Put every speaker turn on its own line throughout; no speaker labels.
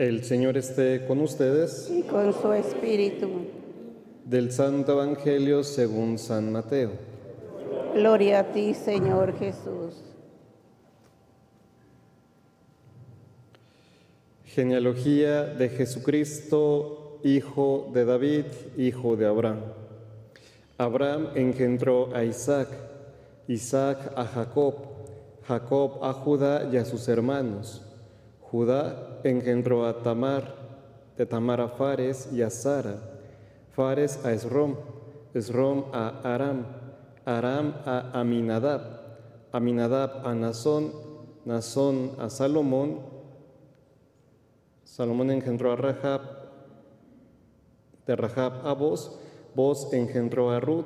El Señor esté con ustedes.
Y con su espíritu.
Del Santo Evangelio según San Mateo.
Gloria a ti, Señor Jesús.
Genealogía de Jesucristo, hijo de David, hijo de Abraham. Abraham engendró a Isaac, Isaac a Jacob, Jacob a Judá y a sus hermanos. Judá engendró a Tamar, de Tamar a Fares y a Sara, Fares a Esrom, Esrom a Aram, Aram a Aminadab, Aminadab a Nazón, Nazón a Salomón, Salomón engendró a Rahab, de Rahab a Boz, Boz engendró a Ruth,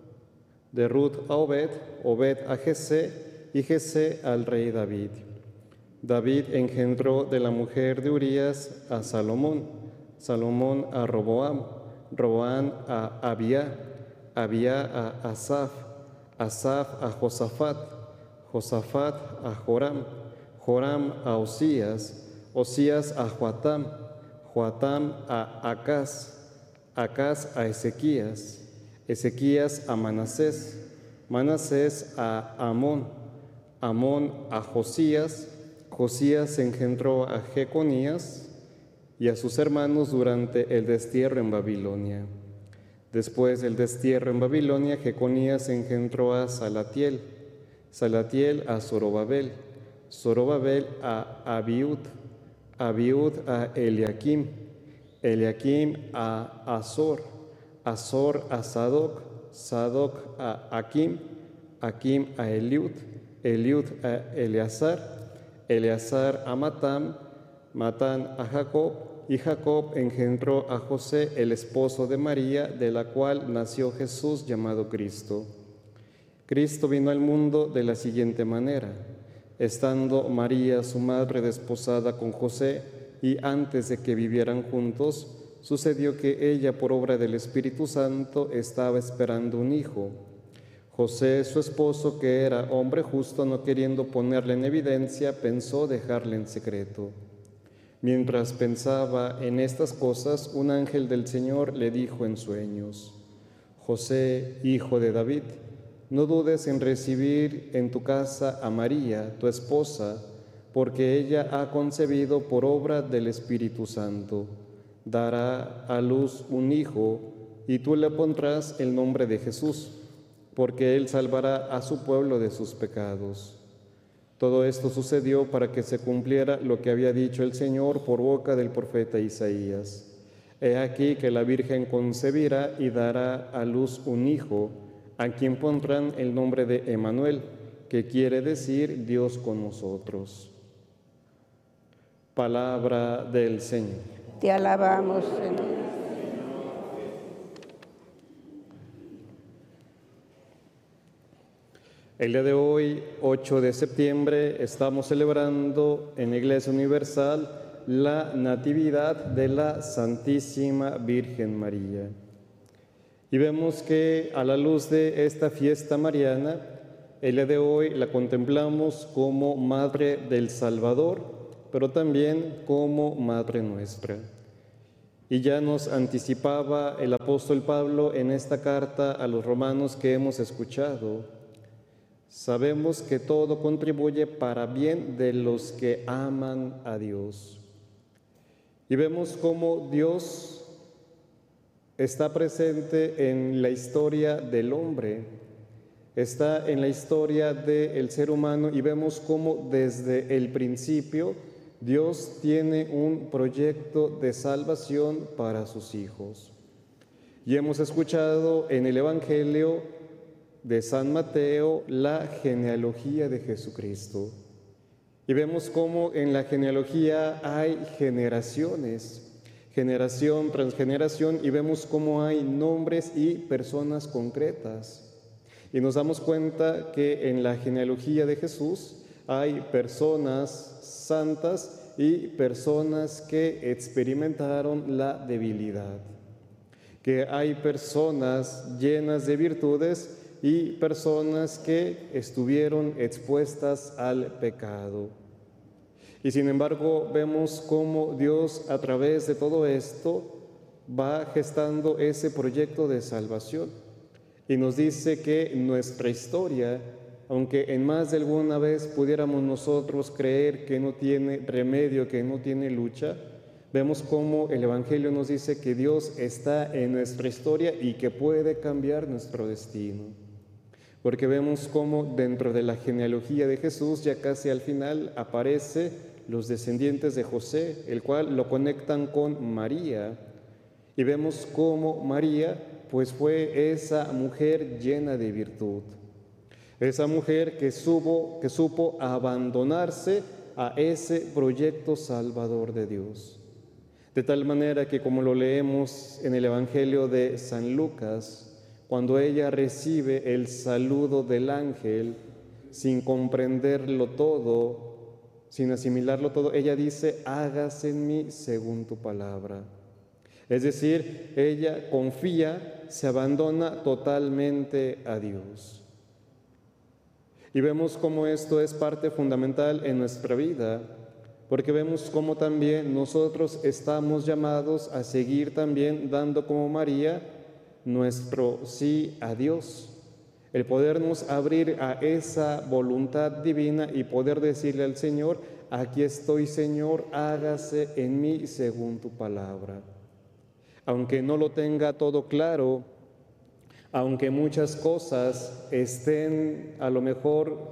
de Ruth a Obed, Obed a Jesé y Jesé al rey David. David engendró de la mujer de Urías a Salomón, Salomón a Roboam, Roboam a Abía, Abía a Asaf, Asaf a Josafat, Josafat a Joram, Joram a Osías, Osías a Joatam, Joatam a Acaz, Acaz a Ezequías, Ezequías a Manasés, Manasés a Amón, Amón a Josías, Josías engendró a Jeconías y a sus hermanos durante el destierro en Babilonia. Después del destierro en Babilonia, Jeconías engendró a Salatiel, Salatiel a Zorobabel, Zorobabel a Abiud, Abiud a Eliakim, Eliakim a Azor, Azor a Sadoc, Sadoc a Akim, Akim a Eliud, Eliud a Eleazar, Eleazar a Matán, Matán a Jacob, y Jacob engendró a José, el esposo de María, de la cual nació Jesús llamado Cristo. Cristo vino al mundo de la siguiente manera. Estando María, su madre, desposada con José, y antes de que vivieran juntos, sucedió que ella, por obra del Espíritu Santo, estaba esperando un hijo. José, su esposo, que era hombre justo, no queriendo ponerle en evidencia, pensó dejarle en secreto. Mientras pensaba en estas cosas, un ángel del Señor le dijo en sueños: José, hijo de David, no dudes en recibir en tu casa a María, tu esposa, porque ella ha concebido por obra del Espíritu Santo. Dará a luz un hijo, y tú le pondrás el nombre de Jesús, porque él salvará a su pueblo de sus pecados. Todo esto sucedió para que se cumpliera lo que había dicho el Señor por boca del profeta Isaías. He aquí que la Virgen concebirá y dará a luz un hijo, a quien pondrán el nombre de Emmanuel, que quiere decir Dios con nosotros. Palabra del Señor.
Te alabamos, Señor.
El día de hoy, 8 de septiembre, estamos celebrando en la Iglesia Universal la Natividad de la Santísima Virgen María. Y vemos que a la luz de esta fiesta mariana, el día de hoy la contemplamos como Madre del Salvador, pero también como Madre nuestra. Y ya nos anticipaba el apóstol Pablo en esta carta a los romanos que hemos escuchado. Sabemos que todo contribuye para bien de los que aman a Dios. Y vemos cómo Dios está presente en la historia del hombre, está en la historia del ser humano, y vemos cómo desde el principio Dios tiene un proyecto de salvación para sus hijos. Y hemos escuchado en el Evangelio de San Mateo la genealogía de Jesucristo. Y vemos cómo en la genealogía hay generaciones, generación tras generación, y vemos cómo hay nombres y personas concretas. Y nos damos cuenta que en la genealogía de Jesús hay personas santas y personas que experimentaron la debilidad, que hay personas llenas de virtudes y personas que estuvieron expuestas al pecado. Y sin embargo, vemos cómo Dios a través de todo esto va gestando ese proyecto de salvación. Y nos dice que nuestra historia, aunque en más de alguna vez pudiéramos nosotros creer que no tiene remedio, que no tiene lucha, vemos cómo el Evangelio nos dice que Dios está en nuestra historia y que puede cambiar nuestro destino. Porque vemos cómo dentro de la genealogía de Jesús, ya casi al final, aparece los descendientes de José, el cual lo conectan con María. Y vemos cómo María, pues fue esa mujer llena de virtud. Esa mujer que supo abandonarse a ese proyecto salvador de Dios. De tal manera que, como lo leemos en el Evangelio de San Lucas, cuando ella recibe el saludo del ángel, sin comprenderlo todo, sin asimilarlo todo, ella dice: hágase en mí según tu palabra. Es decir, ella confía, se abandona totalmente a Dios. Y vemos cómo esto es parte fundamental en nuestra vida, porque vemos cómo también nosotros estamos llamados a seguir también dando como María nuestro sí a Dios. El podernos abrir a esa voluntad divina y poder decirle al Señor: aquí estoy, Señor, hágase en mí según tu palabra. Aunque no lo tenga todo claro, aunque muchas cosas estén a lo mejor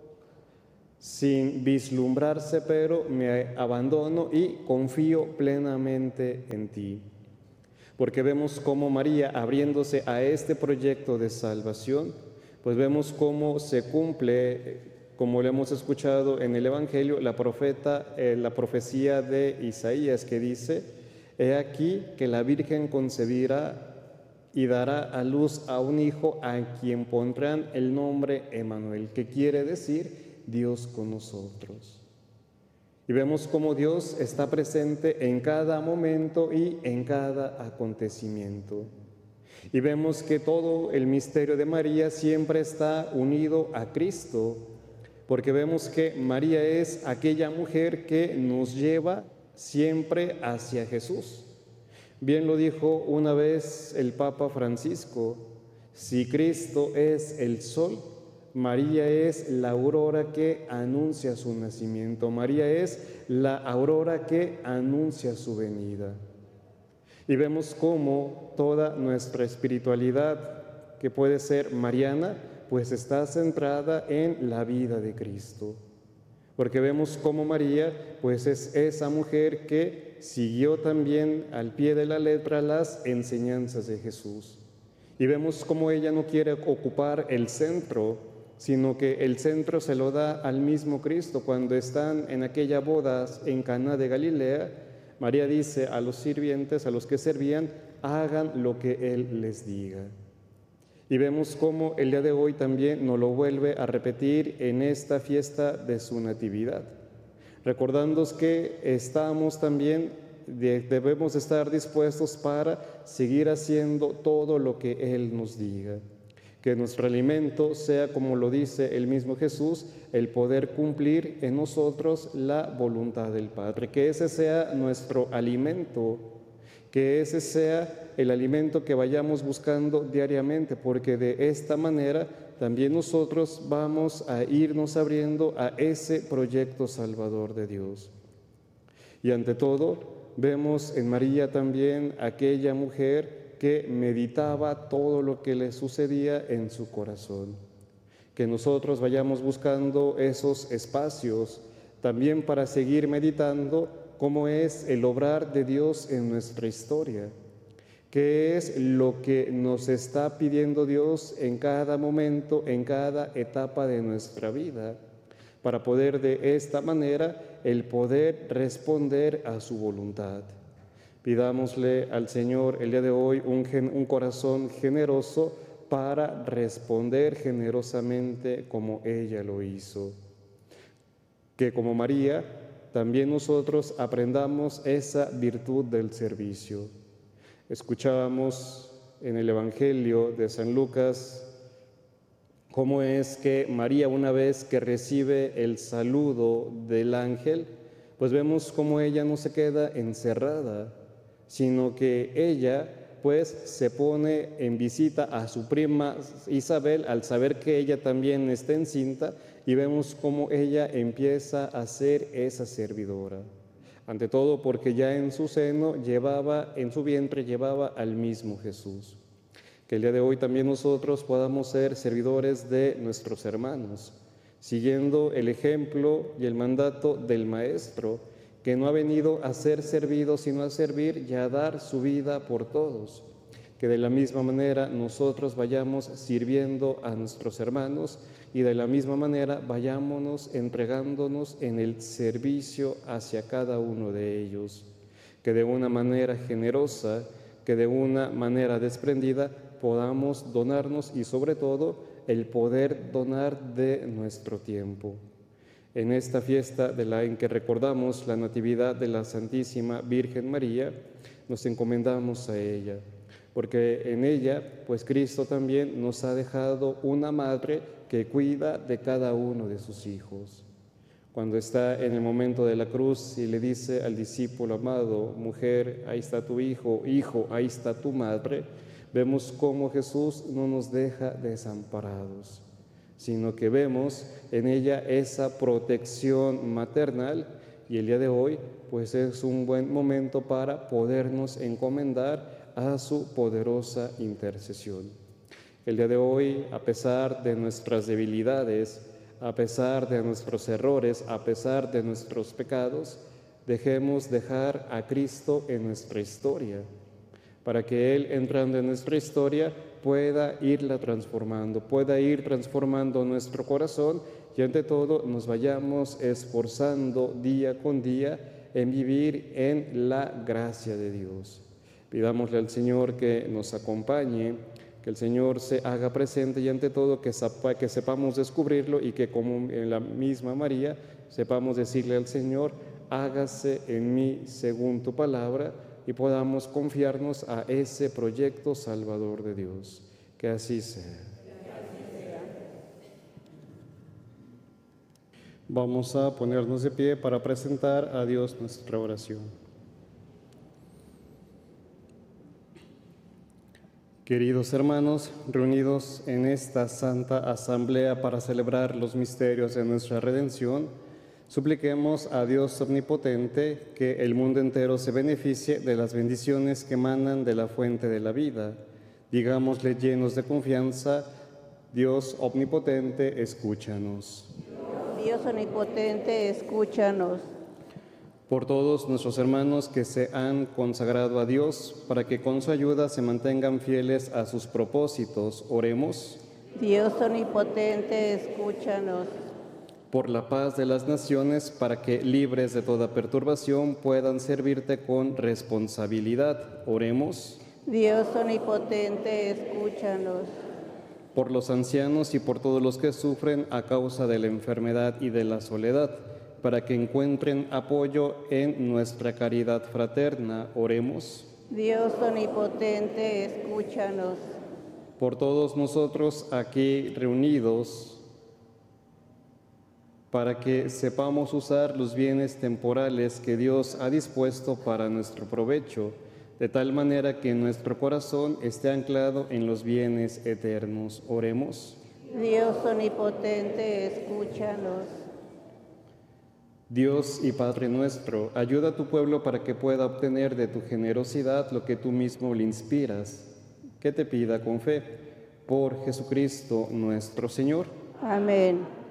sin vislumbrarse, pero me abandono y confío plenamente en ti. Porque vemos cómo María, abriéndose a este proyecto de salvación, pues vemos cómo se cumple, como lo hemos escuchado en el Evangelio, la profecía de Isaías, que dice: he aquí que la Virgen concebirá y dará a luz a un hijo, a quien pondrán el nombre Emmanuel, que quiere decir Dios con nosotros. Y vemos cómo Dios está presente en cada momento y en cada acontecimiento. Y vemos que todo el misterio de María siempre está unido a Cristo, porque vemos que María es aquella mujer que nos lleva siempre hacia Jesús. Bien lo dijo una vez el Papa Francisco: si Cristo es el sol, María es la aurora que anuncia su nacimiento. María es la aurora que anuncia su venida. Y vemos cómo toda nuestra espiritualidad, que puede ser mariana, pues está centrada en la vida de Cristo. Porque vemos cómo María, pues es esa mujer que siguió también al pie de la letra las enseñanzas de Jesús. Y vemos cómo ella no quiere ocupar el centro, sino que el centro se lo da al mismo Cristo. Cuando están en aquella boda en Caná de Galilea, María dice a los sirvientes, a los que servían: hagan lo que Él les diga. Y vemos cómo el día de hoy también nos lo vuelve a repetir en esta fiesta de su natividad, recordándonos que estamos también, debemos estar dispuestos para seguir haciendo todo lo que Él nos diga. Que nuestro alimento sea, como lo dice el mismo Jesús, el poder cumplir en nosotros la voluntad del Padre. Que ese sea nuestro alimento, que ese sea el alimento que vayamos buscando diariamente, porque de esta manera también nosotros vamos a irnos abriendo a ese proyecto salvador de Dios. Y ante todo, vemos en María también aquella mujer que meditaba todo lo que le sucedía en su corazón. Que nosotros vayamos buscando esos espacios también para seguir meditando cómo es el obrar de Dios en nuestra historia, qué es lo que nos está pidiendo Dios en cada momento, en cada etapa de nuestra vida, para poder de esta manera el poder responder a su voluntad. Pidámosle al Señor el día de hoy un corazón generoso para responder generosamente como ella lo hizo. Que como María, también nosotros aprendamos esa virtud del servicio. Escuchábamos en el Evangelio de San Lucas cómo es que María, una vez que recibe el saludo del ángel, Pues vemos cómo ella no se queda encerrada, sino que ella pues se pone en visita a su prima Isabel al saber que ella también está encinta, y vemos cómo ella empieza a ser esa servidora. Ante todo porque ya en su seno llevaba, en su vientre llevaba al mismo Jesús. Que el día de hoy también nosotros podamos ser servidores de nuestros hermanos, siguiendo el ejemplo y el mandato del Maestro, que no ha venido a ser servido, sino a servir y a dar su vida por todos. Que de la misma manera nosotros vayamos sirviendo a nuestros hermanos y de la misma manera vayámonos entregándonos en el servicio hacia cada uno de ellos. Que de una manera generosa, que de una manera desprendida podamos donarnos y sobre todo el poder donar de nuestro tiempo. En esta fiesta en que recordamos la Natividad de la Santísima Virgen María, nos encomendamos a ella, porque en ella, pues Cristo también nos ha dejado una madre que cuida de cada uno de sus hijos. Cuando está en el momento de la cruz y le dice al discípulo amado: mujer, ahí está tu hijo, hijo, ahí está tu madre, vemos cómo Jesús no nos deja desamparados, sino que vemos en ella esa protección maternal, y el día de hoy pues es un buen momento para podernos encomendar a su poderosa intercesión. El día de hoy, a pesar de nuestras debilidades, a pesar de nuestros errores, a pesar de nuestros pecados, dejemos dejar a Cristo en nuestra historia, para que Él, entrando en nuestra historia, pueda irla transformando, pueda ir transformando nuestro corazón, y ante todo nos vayamos esforzando día con día en vivir en la gracia de Dios. Pidámosle al Señor que nos acompañe, que el Señor se haga presente, y ante todo que sepamos descubrirlo, y que como en la misma María sepamos decirle al Señor: hágase en mí según tu palabra, y podamos confiarnos a ese proyecto salvador de Dios. Que así sea. Vamos a ponernos de pie para presentar a Dios nuestra oración. Queridos hermanos, reunidos en esta santa asamblea para celebrar los misterios de nuestra redención, supliquemos a Dios omnipotente que el mundo entero se beneficie de las bendiciones que emanan de la fuente de la vida. Digámosle llenos de confianza: Dios omnipotente, escúchanos.
Dios omnipotente, escúchanos.
Por todos nuestros hermanos que se han consagrado a Dios, para que con su ayuda se mantengan fieles a sus propósitos, oremos.
Dios omnipotente, escúchanos.
Por la paz de las naciones, para que, libres de toda perturbación, puedan servirte con responsabilidad, oremos.
Dios omnipotente, escúchanos.
Por los ancianos y por todos los que sufren a causa de la enfermedad y de la soledad, para que encuentren apoyo en nuestra caridad fraterna, oremos.
Dios omnipotente, escúchanos.
Por todos nosotros aquí reunidos, para que sepamos usar los bienes temporales que Dios ha dispuesto para nuestro provecho, de tal manera que nuestro corazón esté anclado en los bienes eternos. Oremos.
Dios omnipotente, escúchanos.
Dios y Padre nuestro, ayuda a tu pueblo para que pueda obtener de tu generosidad lo que tú mismo le inspiras, que te pida con fe. Por Jesucristo nuestro Señor.
Amén.